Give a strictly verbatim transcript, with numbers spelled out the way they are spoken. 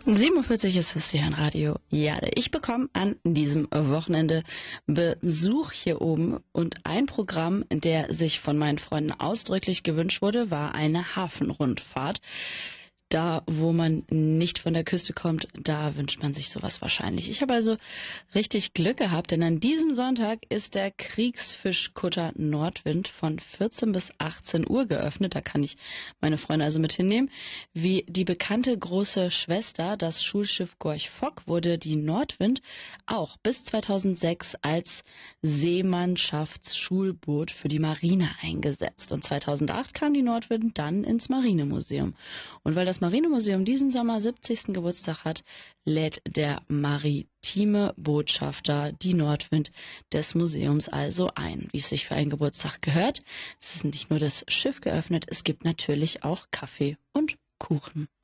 siebenundvierzig ist es hier an Radio Jade. Ich bekomme an diesem Wochenende Besuch hier oben und ein Programm, der sich von meinen Freunden ausdrücklich gewünscht wurde, war eine Hafenrundfahrt. Da, wo man nicht von der Küste kommt, da wünscht man sich sowas wahrscheinlich. Ich habe also richtig Glück gehabt, denn an diesem Sonntag ist der Kriegsfischkutter Nordwind von vierzehn bis achtzehn Uhr geöffnet. Da kann ich meine Freunde also mit hinnehmen. Wie die bekannte große Schwester, das Schulschiff Gorch Fock, wurde die Nordwind auch bis zweitausendsechs als Seemannschaftsschulboot für die Marine eingesetzt. Und zweitausendacht kam die Nordwind dann ins Marinemuseum. Und weil das Marinemuseum diesen Sommer siebzigsten Geburtstag hat, lädt der maritime Botschafter die Nordwind des Museums also ein, wie es sich für einen Geburtstag gehört. Es ist nicht nur das Schiff geöffnet, es gibt natürlich auch Kaffee und Kuchen.